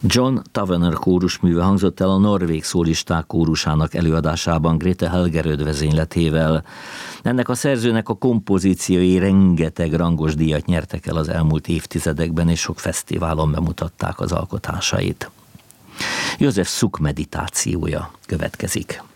John Tavener kórusműve hangzott el a Norvég szólisták kórusának előadásában Grete Helgeröd vezényletével. Ennek a szerzőnek a kompozíciói rengeteg rangos díjat nyertek el az elmúlt évtizedekben, és sok fesztiválon bemutatták az alkotásait. József Suk meditációja következik.